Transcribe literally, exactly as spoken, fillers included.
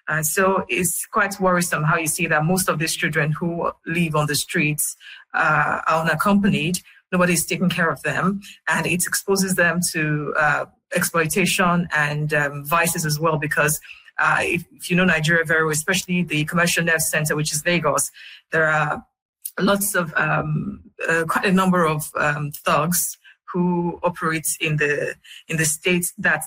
Uh, so it's quite worrisome how you see that most of these children who live on the streets uh, are unaccompanied. Nobody's taking care of them, and it exposes them to uh, exploitation and um, vices as well. Because uh, if, if you know Nigeria very well, especially the Commercial Nerve Center, which is Lagos, there are lots of um, uh, quite a number of um, thugs who operate in the in the states that